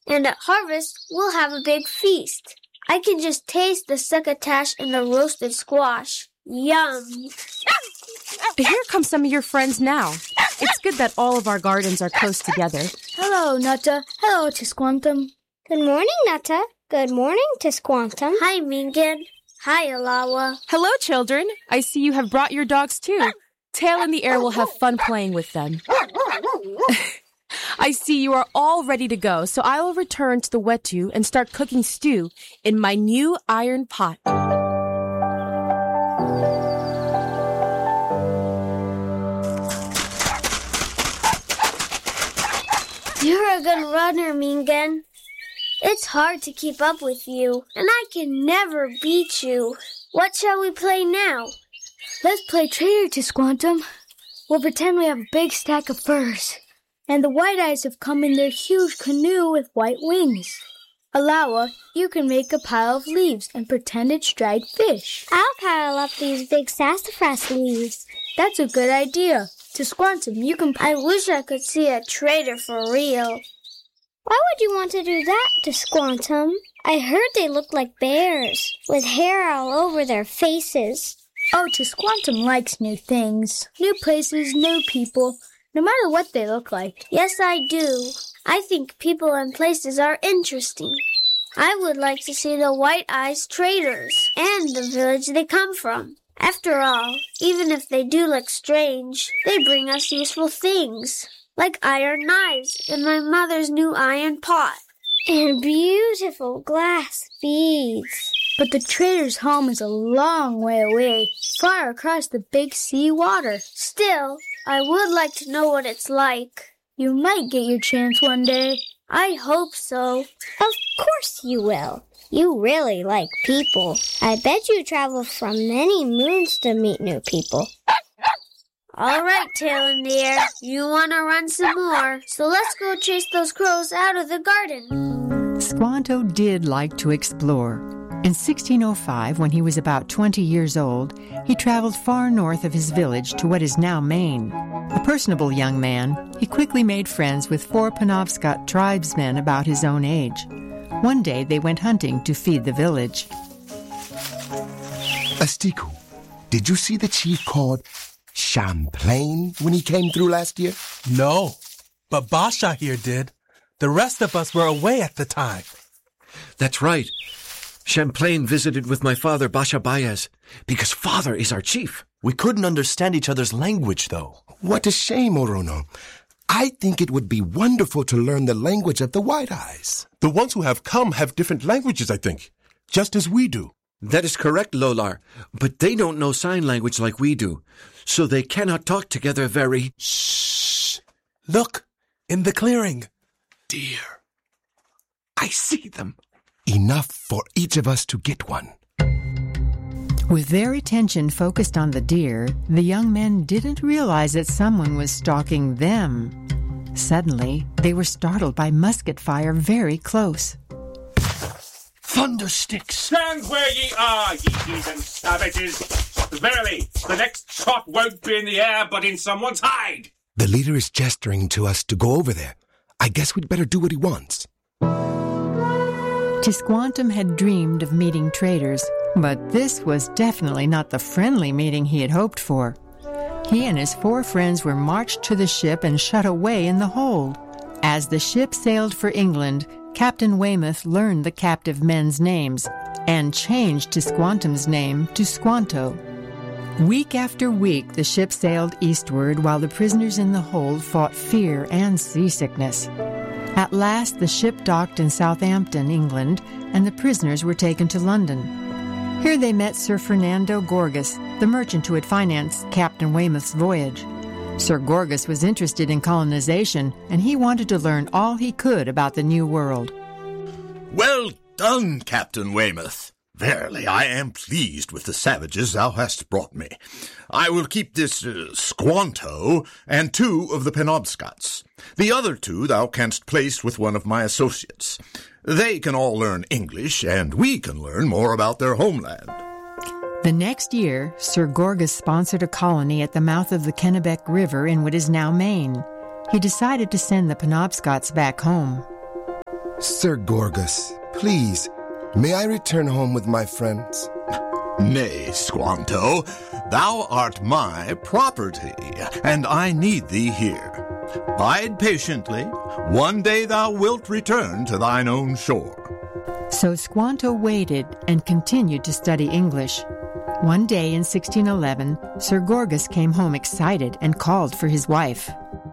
And at harvest, we'll have a big feast. I can just taste the succotash and the roasted squash. Yum! Here come some of your friends now. It's good that all of our gardens are close together. Hello, Nutta. Hello, Tisquantum. Good morning, Nutta. Good morning, Tisquantum. Hi, Mingan. Hi, Alawa. Hello, children. I see you have brought your dogs, too. Tail in the air will have fun playing with them. I see you are all ready to go, so I will return to the Wetu and start cooking stew in my new iron pot. You're a good runner, Mingan. It's hard to keep up with you, and I can never beat you. What shall we play now? Let's play traitor, Tisquantum. We'll pretend we have a big stack of furs, and the White Eyes have come in their huge canoe with white wings. Alawa, you can make a pile of leaves and pretend it's dried fish. I'll pile up these big sassafras leaves. That's a good idea. Tisquantum, you can... I wish I could see a traitor for real. Why would you want to do that, Tisquantum? I heard they look like bears, with hair all over their faces. Oh, Tisquantum likes new things, new places, new people, no matter what they look like. Yes, I do. I think people and places are interesting. I would like to see the White Eyes traders and the village they come from. After all, even if they do look strange, they bring us useful things, like iron knives and my mother's new iron pot. And beautiful glass beads. But the trader's home is a long way away, far across the big sea water. Still, I would like to know what it's like. You might get your chance one day. I hope so. Of course you will. You really like people. I bet you travel from many moons to meet new people. All right, Tail in the Air. You want to run some more, so let's go chase those crows out of the garden. Squanto did like to explore. In 1605, when he was about 20 years old, he traveled far north of his village to what is now Maine. A personable young man, he quickly made friends with 4 Penobscot tribesmen about his own age. One day, they went hunting to feed the village. Astiku, did you see the chief called Champlain when he came through last year? No, but Basha here did. The rest of us were away at the time. That's right. Champlain visited with my father, Basha Bayez, because father is our chief. We couldn't understand each other's language, though. What a shame, Orono. I think it would be wonderful to learn the language of the White Eyes. The ones who have come have different languages, I think, just as we do. That is correct, Lolar, but they don't know sign language like we do, so they cannot talk together very... Shh! Look, in the clearing. Deer. I see them. Enough for each of us to get one. With their attention focused on the deer, the young men didn't realize that someone was stalking them. Suddenly, they were startled by musket fire very close. Thundersticks! Stand where ye are, ye heathen savages! Verily, the next shot won't be in the air, but in someone's hide! The leader is gesturing to us to go over there. I guess we'd better do what he wants. Tisquantum had dreamed of meeting traders, but this was definitely not the friendly meeting he had hoped for. He and his 4 friends were marched to the ship and shut away in the hold. As the ship sailed for England, Captain Weymouth learned the captive men's names and changed Tisquantum's name to Squanto. Week after week, the ship sailed eastward while the prisoners in the hold fought fear and seasickness. At last, the ship docked in Southampton, England, and the prisoners were taken to London. Here they met Sir Fernando Gorges, the merchant who had financed Captain Weymouth's voyage. Sir Gorges was interested in colonization, and he wanted to learn all he could about the New World. Well done, Captain Weymouth. Verily, I am pleased with the savages thou hast brought me. I will keep this Squanto and 2 of the Penobscots. The other 2 thou canst place with one of my associates. They can all learn English, and we can learn more about their homeland. The next year, Sir Gorges sponsored a colony at the mouth of the Kennebec River in what is now Maine. He decided to send the Penobscots back home. Sir Gorgas, please, may I return home with my friends? Nay, Squanto, thou art my property, and I need thee here. Bide patiently. One day thou wilt return to thine own shore. So Squanto waited and continued to study English. One day in 1611, Sir Gorgas came home excited and called for his wife.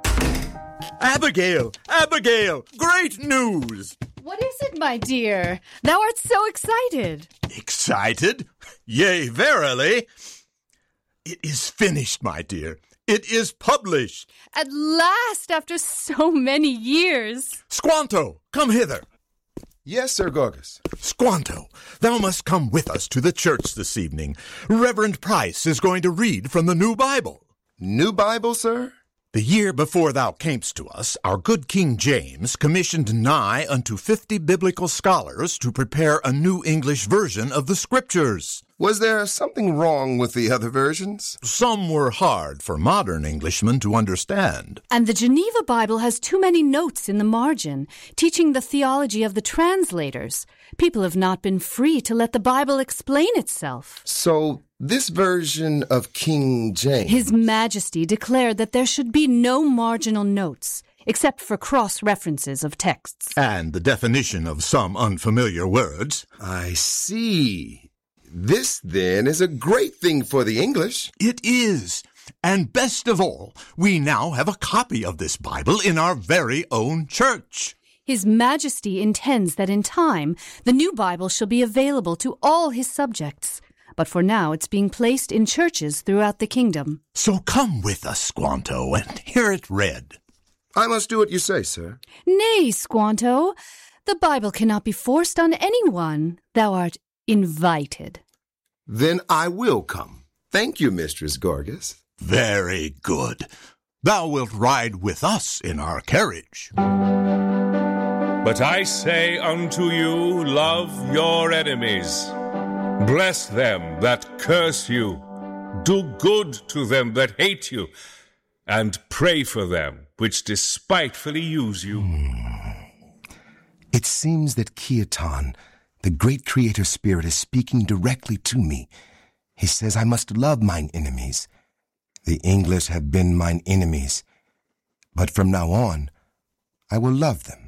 Abigail! Abigail! Great news! What is it, my dear? Thou art so excited. Excited? Yea, verily. It is finished, my dear. It is published. At last, after so many years. Squanto, come hither. Yes, Sir Gorgas. Squanto, thou must come with us to the church this evening. Reverend Price is going to read from the New Bible. New Bible, sir? The year before thou camest to us, our good King James commissioned nigh unto 50 biblical scholars to prepare a new English version of the Scriptures. Was there something wrong with the other versions? Some were hard for modern Englishmen to understand. And the Geneva Bible has too many notes in the margin, teaching the theology of the translators. People have not been free to let the Bible explain itself. So, this version of King James... His Majesty declared that there should be no marginal notes, except for cross-references of texts. And the definition of some unfamiliar words. I see. This, then, is a great thing for the English. It is. And best of all, we now have a copy of this Bible in our very own church. His Majesty intends that in time, the new Bible shall be available to all his subjects. But for now, it's being placed in churches throughout the kingdom. So come with us, Squanto, and hear it read. I must do what you say, sir. Nay, Squanto. The Bible cannot be forced on anyone. Thou art invited. Then I will come. Thank you, Mistress Gorgas. Very good. Thou wilt ride with us in our carriage. But I say unto you, love your enemies. Bless them that curse you. Do good to them that hate you. And pray for them which despitefully use you. It seems that Kiaton, the great creator spirit, is speaking directly to me. He says I must love mine enemies. The English have been mine enemies. But from now on, I will love them.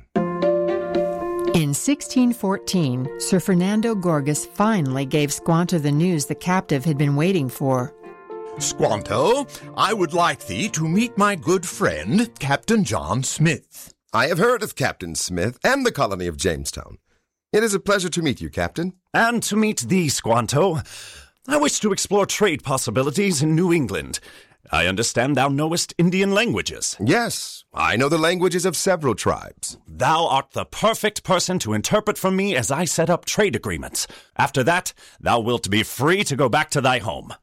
In 1614, Sir Fernando Gorgas finally gave Squanto the news the captive had been waiting for. Squanto, I would like thee to meet my good friend, Captain John Smith. I have heard of Captain Smith and the colony of Jamestown. It is a pleasure to meet you, Captain. And to meet thee, Squanto. I wish to explore trade possibilities in New England. I understand thou knowest Indian languages. Yes, I know the languages of several tribes. Thou art the perfect person to interpret for me as I set up trade agreements. After that, thou wilt be free to go back to thy home.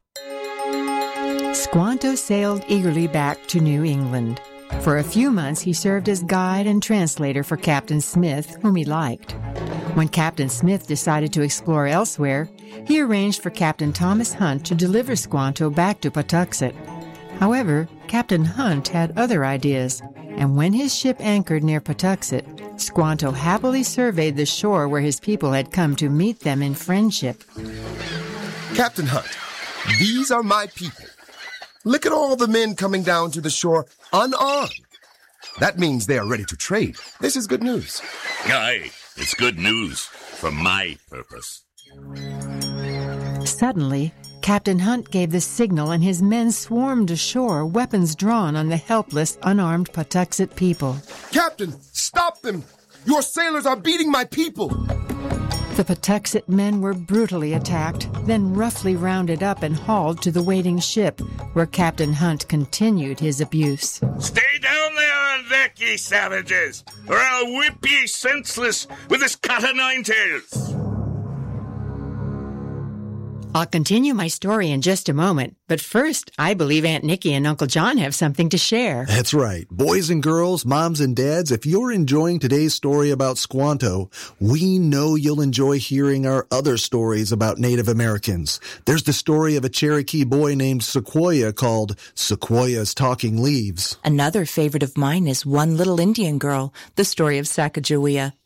Squanto sailed eagerly back to New England. For a few months, he served as guide and translator for Captain Smith, whom he liked. When Captain Smith decided to explore elsewhere, he arranged for Captain Thomas Hunt to deliver Squanto back to Patuxet. However, Captain Hunt had other ideas, and when his ship anchored near Patuxet, Squanto happily surveyed the shore where his people had come to meet them in friendship. Captain Hunt, these are my people. Look at all the men coming down to the shore unarmed. That means they are ready to trade. This is good news. Aye, it's good news for my purpose. Suddenly, Captain Hunt gave the signal and his men swarmed ashore, weapons drawn on the helpless, unarmed Patuxet people. Captain, stop them! Your sailors are beating my people! The Patuxet men were brutally attacked, then roughly rounded up and hauled to the waiting ship, where Captain Hunt continued his abuse. Stay down there on deck, ye savages, or I'll whip ye senseless with this cat-o'-nine-tails. I'll continue my story in just a moment, but first, I believe Aunt Nikki and Uncle John have something to share. That's right. Boys and girls, moms and dads, if you're enjoying today's story about Squanto, we know you'll enjoy hearing our other stories about Native Americans. There's the story of a Cherokee boy named Sequoia called Sequoia's Talking Leaves. Another favorite of mine is One Little Indian Girl, the story of Sacagawea.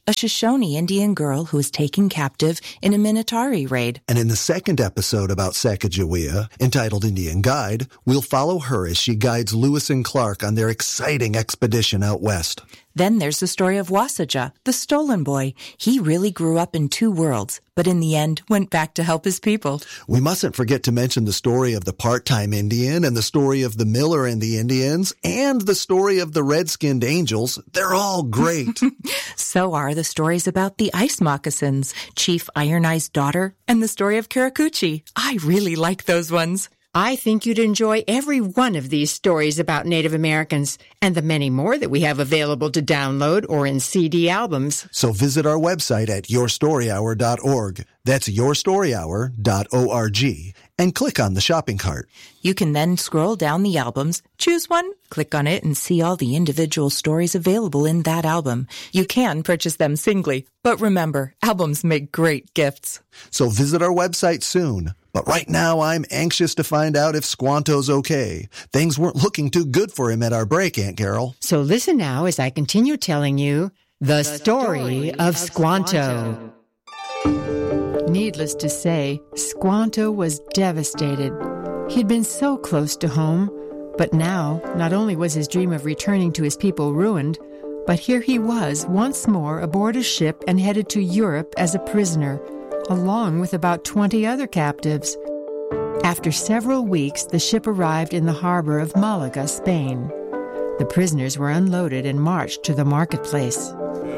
a Shoshone Indian girl who was taken captive in a Minatari raid. And in the second episode about Sacagawea, entitled Indian Guide, we'll follow her as she guides Lewis and Clark on their exciting expedition out west. Then there's the story of Wasaja, the stolen boy. He really grew up in two worlds, but in the end went back to help his people. We mustn't forget to mention the story of the part-time Indian and the story of the miller and the Indians and the story of the red-skinned angels. They're all great. So are the stories about the ice moccasins, Chief Iron Eye's daughter, and the story of Kirakuchi. I really like those ones. I think you'd enjoy every one of these stories about Native Americans and the many more that we have available to download or in CD albums. So visit our website at yourstoryhour.org. That's yourstoryhour.org and click on the shopping cart. You can then scroll down the albums, choose one, click on it, and see all the individual stories available in that album. You can purchase them singly, but remember, albums make great gifts. So visit our website soon. But right now, I'm anxious to find out if Squanto's okay. Things weren't looking too good for him at our break, Aunt Carol. So listen now as I continue telling you the story of Squanto. Needless to say, Squanto was devastated. He'd been so close to home, but now not only was his dream of returning to his people ruined, but here he was once more aboard a ship and headed to Europe as a prisoner, along with about 20 other captives. After several weeks, the ship arrived in the harbor of Malaga, Spain. The prisoners were unloaded and marched to the marketplace.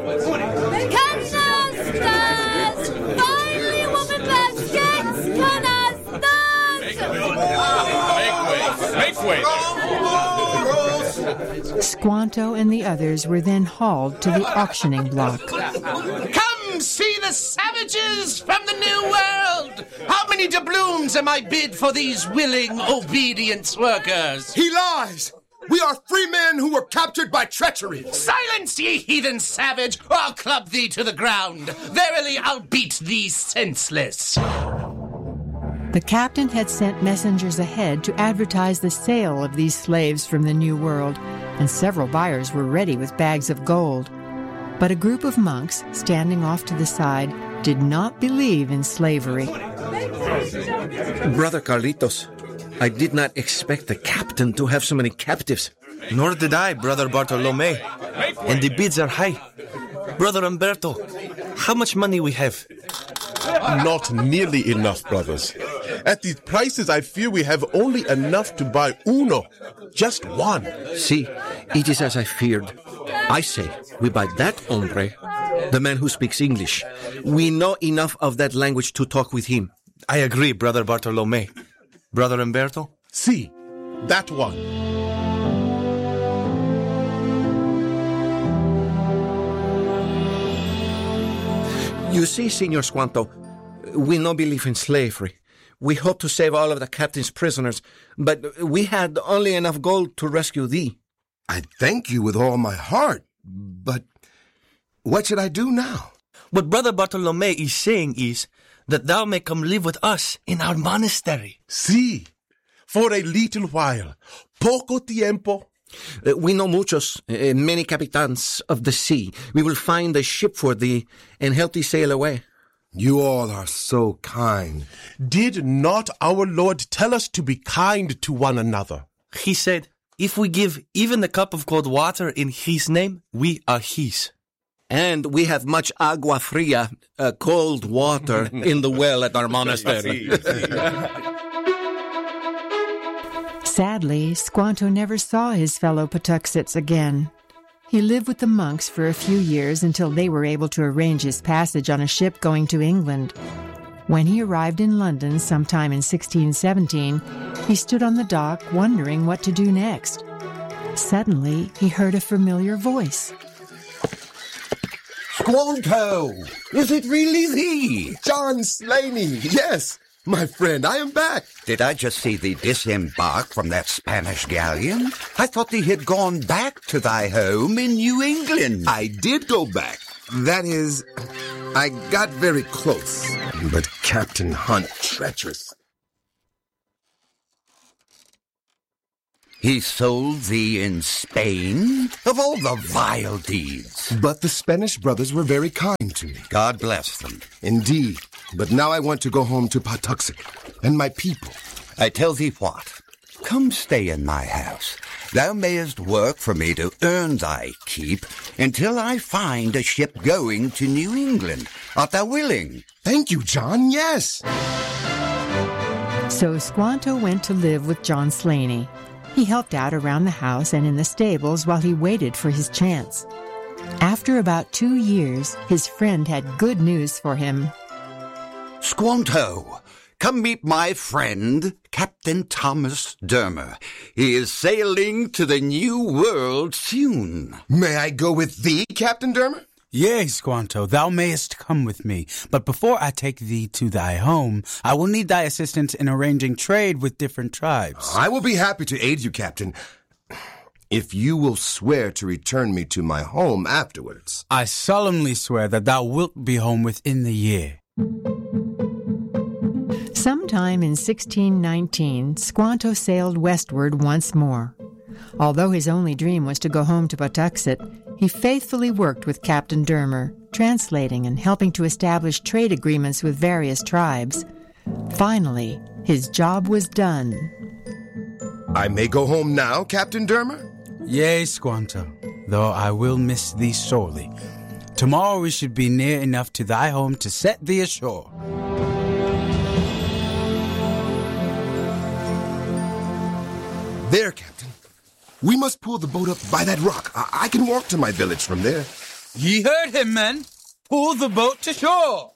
Make way! Squanto and the others were then hauled to the auctioning block. Come see the savages from the New World! How many doubloons am I bid for these willing obedience workers? He lies! We are free men who were captured by treachery. Silence, ye heathen savage, or I'll club thee to the ground. Verily, I'll beat thee senseless. The captain had sent messengers ahead to advertise the sale of these slaves from the New World, and several buyers were ready with bags of gold. But a group of monks, standing off to the side, did not believe in slavery. Brother Carlitos, I did not expect the captain to have so many captives. Nor did I, Brother Bartolome. And the bids are high. Brother Umberto, how much money we have? Not nearly enough, brothers. At these prices, I fear we have only enough to buy uno. Just one. See, it is as I feared. I say, we buy that hombre, the man who speaks English. We know enough of that language to talk with him. I agree, Brother Bartolome. Brother Umberto? See, that one. You see, Senor Squanto, we no believe in slavery. We hope to save all of the captain's prisoners, but we had only enough gold to rescue thee. I thank you with all my heart, but what should I do now? What Brother Bartolome is saying is that thou may come live with us in our monastery. See, for a little while, poco tiempo. We know muchos, many capitans of the sea. We will find a ship for thee and help thee sail away. You all are so kind. Did not our Lord tell us to be kind to one another? He said, if we give even the cup of cold water in his name, we are his. And we have much agua fria, cold water, in the well at our monastery. Sadly, Squanto never saw his fellow Patuxets again. He lived with the monks for a few years until they were able to arrange his passage on a ship going to England. When he arrived in London sometime in 1617, he stood on the dock wondering what to do next. Suddenly, he heard a familiar voice. Squanto! Is it really thee? John Slaney, yes! My friend, I am back. Did I just see thee disembark from that Spanish galleon? I thought thee had gone back to thy home in New England. I did go back. That is, I got very close. But Captain Hunt, treacherous. He sold thee in Spain? Of all the vile deeds. But the Spanish brothers were very kind to me. God bless them. Indeed. But now I want to go home to Patuxet and my people. I tell thee what. Come stay in my house. Thou mayest work for me to earn thy keep until I find a ship going to New England. Art thou willing? Thank you, John. Yes. So Squanto went to live with John Slaney. He helped out around the house and in the stables while he waited for his chance. After about 2 years, his friend had good news for him. Squanto, come meet my friend, Captain Thomas Dermer. He is sailing to the New World soon. May I go with thee, Captain Dermer? Yea, Squanto, thou mayest come with me. But before I take thee to thy home, I will need thy assistance in arranging trade with different tribes. I will be happy to aid you, Captain, if you will swear to return me to my home afterwards. I solemnly swear that thou wilt be home within the year. Sometime in 1619, Squanto sailed westward once more. Although his only dream was to go home to Patuxet, he faithfully worked with Captain Dermer, translating and helping to establish trade agreements with various tribes. Finally, his job was done. I may go home now, Captain Dermer? Yea, Squanto, though I will miss thee sorely. Tomorrow we should be near enough to thy home to set thee ashore. There, Captain. We must pull the boat up by that rock. I can walk to my village from there. Ye heard him, men. Pull the boat to shore.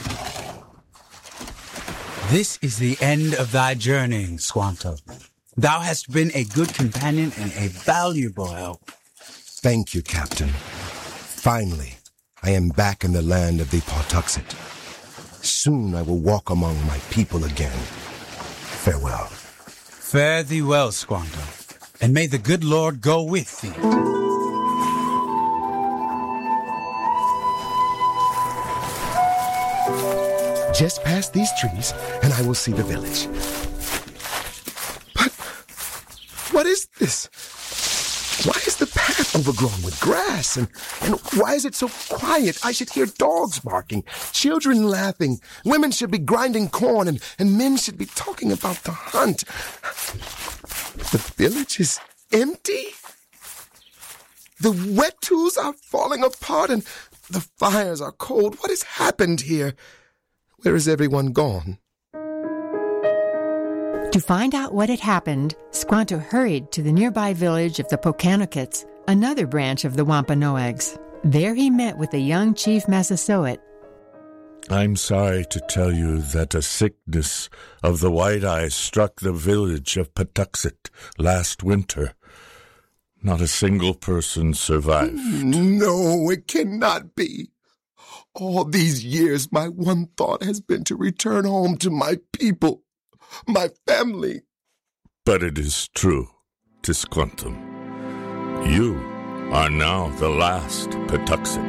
This is the end of thy journeying, Squanto. Thou hast been a good companion and a valuable help. Thank you, Captain. Finally, I am back in the land of the Patuxet. Soon I will walk among my people again. Farewell. Fare thee well, Squanto, and may the good Lord go with thee. Just past these trees, and I will see the village. But what is this? Why is the path overgrown with grass? And why is it so quiet? I should hear dogs barking, children laughing, women should be grinding corn, and men should be talking about the hunt. The village is empty. The wet tools are falling apart, and the fires are cold. What has happened here? Where is everyone gone? To find out what had happened, Squanto hurried to the nearby village of the Pokanokets, another branch of the Wampanoags. There he met with the young chief Massasoit. I'm sorry to tell you that a sickness of the white eye struck the village of Patuxet last winter. Not a single person survived. No, it cannot be. All these years, my one thought has been to return home to my people, my family. But it is true, Tisquantum. You are now the last Patuxet.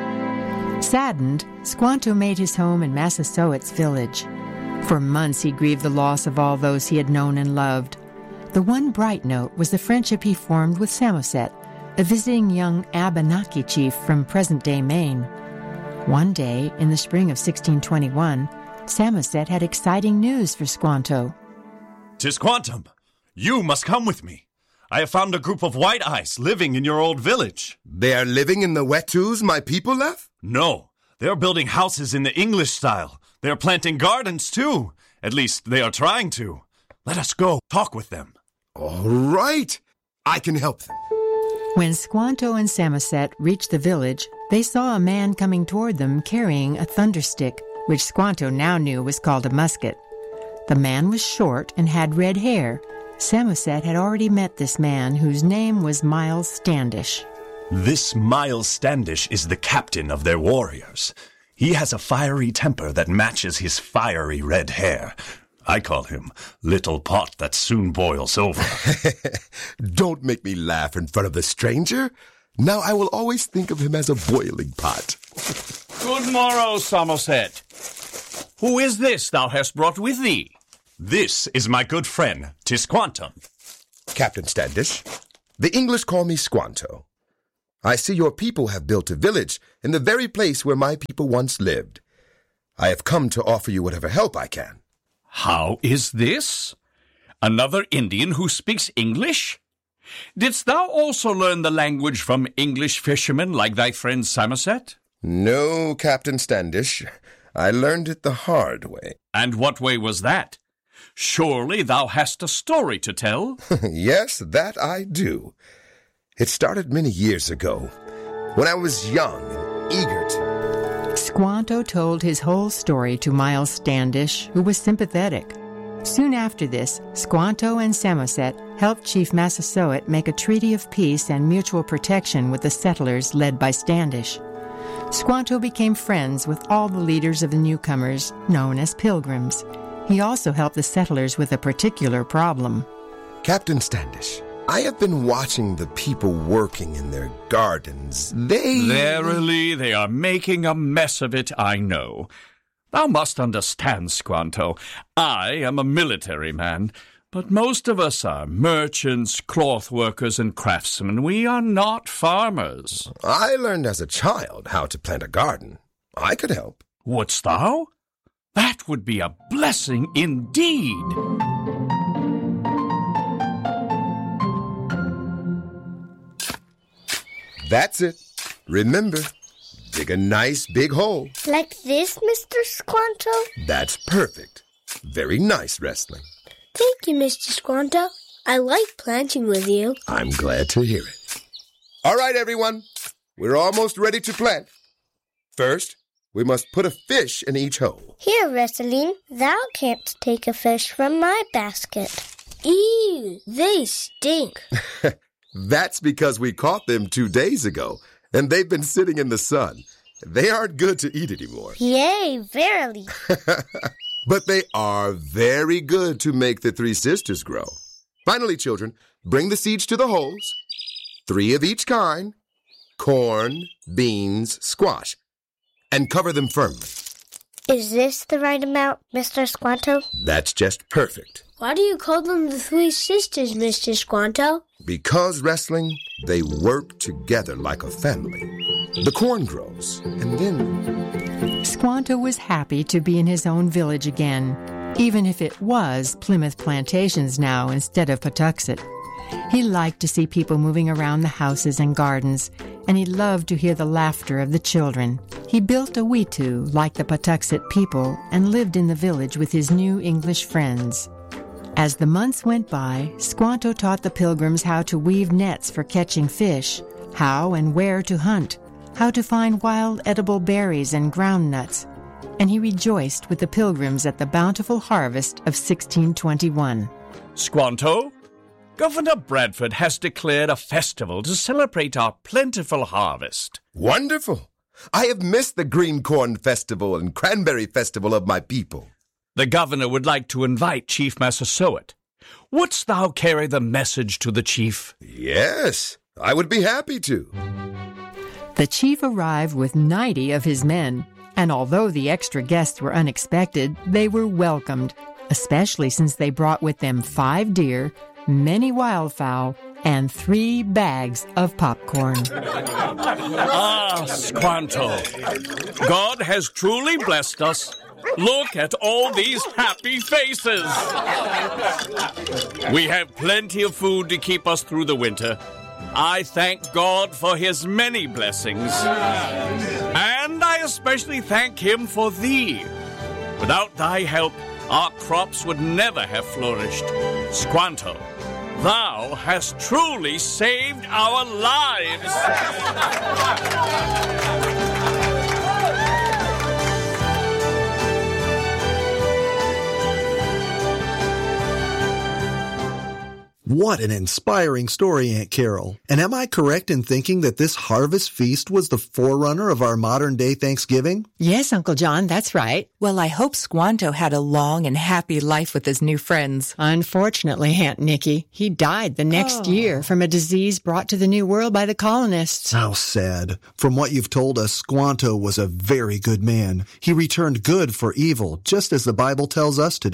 Saddened, Squanto made his home in Massasoit's village. For months he grieved the loss of all those he had known and loved. The one bright note was the friendship he formed with Samoset, a visiting young Abenaki chief from present-day Maine. One day, in the spring of 1621, Samoset had exciting news for Squanto. Tisquantum, you must come with me. I have found a group of white eyes living in your old village. They are living in the Wetus my people left? No, they are building houses in the English style. They are planting gardens, too. At least, they are trying to. Let us go talk with them. All right. I can help them. When Squanto and Samoset reached the village, they saw a man coming toward them carrying a thunderstick, which Squanto now knew was called a musket. The man was short and had red hair. Samoset had already met this man, whose name was Miles Standish. This Miles Standish is the captain of their warriors. He has a fiery temper that matches his fiery red hair. I call him Little Pot That Soon Boils Over. Don't make me laugh in front of the stranger. Now I will always think of him as a boiling pot. Good morrow, Samoset. Who is this thou hast brought with thee? This is my good friend, Tisquantum. Captain Standish. The English call me Squanto. I see your people have built a village in the very place where my people once lived. I have come to offer you whatever help I can. How is this? Another Indian who speaks English? Didst thou also learn the language from English fishermen like thy friend Samoset? No, Captain Standish. I learned it the hard way. And what way was that? Surely thou hast a story to tell? Yes, that I do. It started many years ago, when I was young and eager to... Squanto told his whole story to Miles Standish, who was sympathetic. Soon after this, Squanto and Samoset helped Chief Massasoit make a treaty of peace and mutual protection with the settlers led by Standish. Squanto became friends with all the leaders of the newcomers, known as Pilgrims. He also helped the settlers with a particular problem. Captain Standish, I have been watching the people working in their gardens. Verily, they are making a mess of it, I know. Thou must understand, Squanto, I am a military man, but most of us are merchants, cloth workers, and craftsmen. We are not farmers. I learned as a child how to plant a garden. I could help. Wouldst thou? That would be a blessing indeed. That's it. Remember, dig a nice big hole. Like this, Mr. Squanto? That's perfect. Very nice, Wrestling. Thank you, Mr. Squanto. I like planting with you. I'm glad to hear it. All right, everyone. We're almost ready to plant. First, we must put a fish in each hole. Here, Wrestling, thou canst take a fish from my basket. Ew, they stink. That's because we caught them 2 days ago, and they've been sitting in the sun. They aren't good to eat anymore. Yea, verily. But they are very good to make the 3 sisters grow. Finally, children, bring the seeds to the holes. 3 of each kind: corn, beans, squash. And cover them firmly. Is this the right amount, Mr. Squanto? That's just perfect. Why do you call them the 3 sisters, Mr. Squanto? Because, Wrestling, they work together like a family. The corn grows, and then... Squanto was happy to be in his own village again, even if it was Plymouth Plantations now instead of Patuxet. He liked to see people moving around the houses and gardens, and he loved to hear the laughter of the children. He built a wetu like the Patuxet people and lived in the village with his new English friends. As the months went by, Squanto taught the Pilgrims how to weave nets for catching fish, how and where to hunt, how to find wild edible berries and ground nuts, and he rejoiced with the Pilgrims at the bountiful harvest of 1621. Squanto, Governor Bradford has declared a festival to celebrate our plentiful harvest. Wonderful! I have missed the Green Corn Festival and Cranberry Festival of my people. The governor would like to invite Chief Massasoit. Wouldst thou carry the message to the chief? Yes, I would be happy to. The chief arrived with 90 of his men, and although the extra guests were unexpected, they were welcomed, especially since they brought with them 5 deer, many wildfowl, and 3 bags of popcorn. Ah, Squanto, God has truly blessed us. Look at all these happy faces. We have plenty of food to keep us through the winter. I thank God for his many blessings. And I especially thank him for thee. Without thy help, our crops would never have flourished. Squanto, thou hast truly saved our lives. What an inspiring story, Aunt Carol. And am I correct in thinking that this harvest feast was the forerunner of our modern-day Thanksgiving? Yes, Uncle John, that's right. Well, I hope Squanto had a long and happy life with his new friends. Unfortunately, Aunt Nikki, he died the next year from a disease brought to the New World by the colonists. How sad. From what you've told us, Squanto was a very good man. He returned good for evil, just as the Bible tells us to do.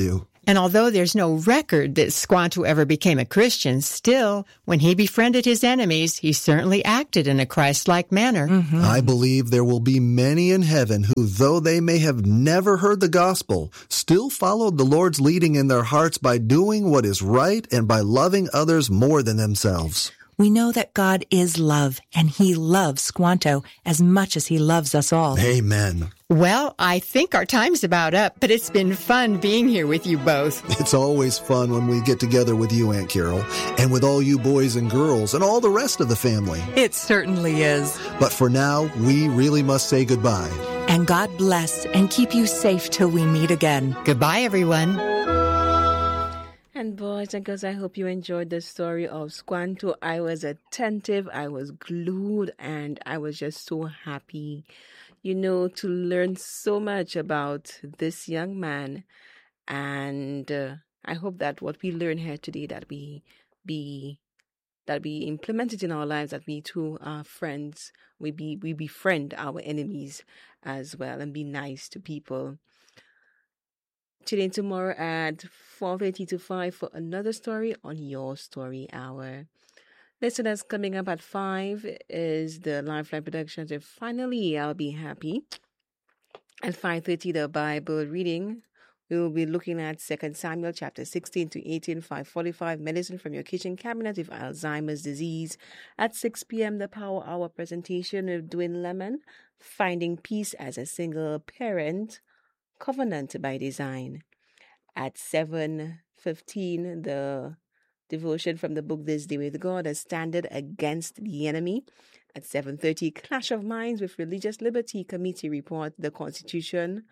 And although there's no record that Squanto ever became a Christian, still, when he befriended his enemies, he certainly acted in a Christ-like manner. I believe there will be many in heaven who, though they may have never heard the gospel, still followed the Lord's leading in their hearts by doing what is right and by loving others more than themselves. We know that God is love, and he loves Squanto as much as he loves us all. Amen. Well, I think our time's about up, but it's been fun being here with you both. It's always fun when we get together with you, Aunt Carol, and with all you boys and girls and all the rest of the family. It certainly is. But for now, we really must say goodbye. And God bless and keep you safe till we meet again. Goodbye, everyone. And boys and girls, I hope you enjoyed the story of Squanto. I was attentive, I was glued, and I was just so happy, to learn so much about this young man. And I hope that what we learn here today, that we implement it in our lives, that we too are friends, we befriend our enemies as well, and be nice to people. Tune in tomorrow at 4:30 to 5 for another story on Your Story Hour. Listeners, coming up at 5 is the Lifeline Productions of Finally I'll Be Happy. At 5:30, the Bible reading. We will be looking at 2 Samuel chapter 16 to 18, 5:45, Medicine from Your Kitchen Cabinet with Alzheimer's Disease. At 6 p.m., the Power Hour presentation with Dwayne Lemon, Finding Peace as a Single Parent, Covenant by Design. At 7:15, the devotion from the book This Day with God, A Standard Against the Enemy. At 7:30, Clash of Minds with Religious Liberty Committee report, the Constitution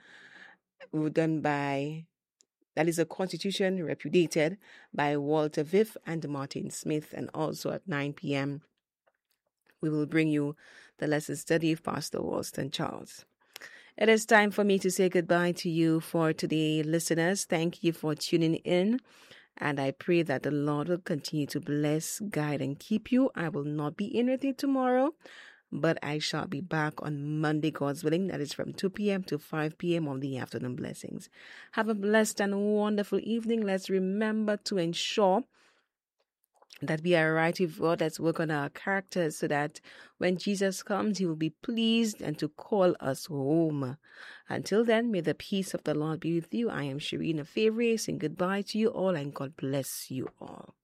that is a Constitution repudiated by Walter Viff and Martin Smith. And also at 9 p.m., we will bring you the lesson study of Pastor Walston Charles. It is time for me to say goodbye to you for today, listeners. Thank you for tuning in, and I pray that the Lord will continue to bless, guide, and keep you. I will not be in with you tomorrow, but I shall be back on Monday, God's willing. That is from 2 p.m. to 5 p.m. on the Afternoon Blessings. Have a blessed and wonderful evening. Let's remember to ensure that we are right with God. Let's work on our characters so that when Jesus comes, he will be pleased and to call us home. Until then, may the peace of the Lord be with you. I am Sharina Favre, saying goodbye to you all, and God bless you all.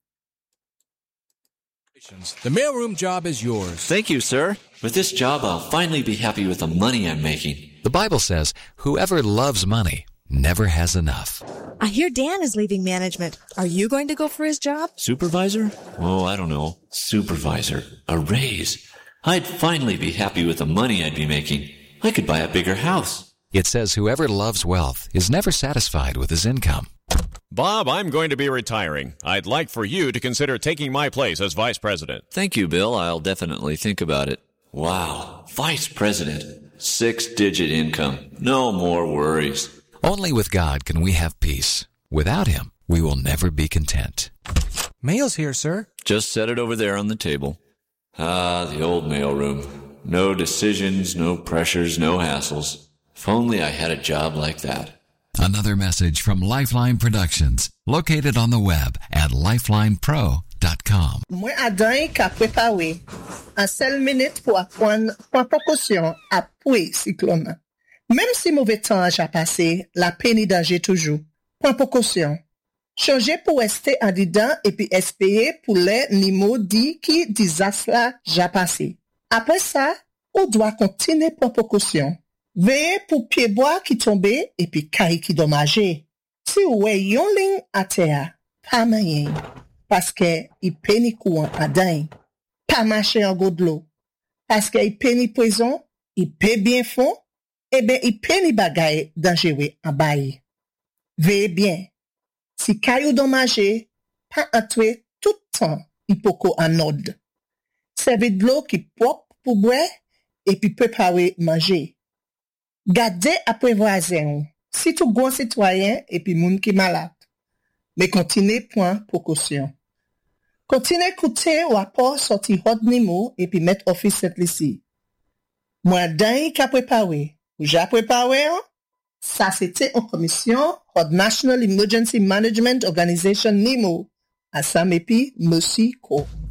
The mailroom job is yours. Thank you, sir. With this job, I'll finally be happy with the money I'm making. The Bible says, whoever loves money never has enough. I hear Dan is leaving management. Are you going to go for his job? Supervisor? Oh, I don't know. Supervisor. A raise. I'd finally be happy with the money I'd be making. I could buy a bigger house. It says whoever loves wealth is never satisfied with his income. Bob, I'm going to be retiring. I'd like for you to consider taking my place as vice president. Thank you, Bill. I'll definitely think about it. Wow. Vice president. 6-digit income. No more worries. Only with God can we have peace. Without him, we will never be content. Mail's here, sir. Just set it over there on the table. Ah, the old mailroom. No decisions, no pressures, no hassles. If only I had a job like that. Another message from Lifeline Productions, located on the web at lifelinepro.com. Mwen adan ka prepawe an sel minute pou apprendre pran précaution apre cyclone nan. Même si mauvais temps a passé, la peine danger toujours. Pran précaution. Changer pour rester en dedans et puis espérer pour les nimo di ki désastre la ja passé. Après ça, on doit continuer pran précaution. Veillez pour pied bois qui tombe et puis caille qui dommagé. Si ou yon ligne à terre, pas moyen, parce que il péni courant à dain. Pas marcher en gros de l'eau, parce que il péni poison, il peut bien fond, et ben il péni bagaille dangereux en bail. Veillez bien. Si caillou dommagé, pas entrer tout temps, il peut en ordre. Servez de l'eau qui propre pour boire et puis préparer manger. Gardez après voisin, si tout grand citoyen et puis moun qui malade. Mais continuez point précaution. Continuez écouter rapport sorti hot nimo et puis mettre office cette ici. Moi, dans qui a préparé. Ou j'ai préparé, hein? Ça, c'était en commission od National Emergency Management Organization NEMO, à Samepi, Mosi Ko.